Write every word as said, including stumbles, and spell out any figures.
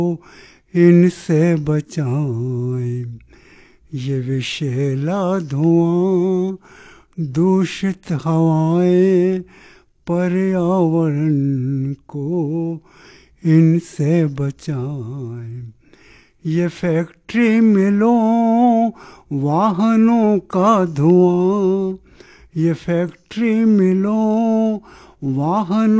इनसे बचाएं। ये विषैला धुआं, दूषित हवाएं, पर्यावरण को इनसे बचाएं। ये फैक्ट्री मिलों, वाहनों का धुआं, ये फैक्ट्री मिलों, वाहनों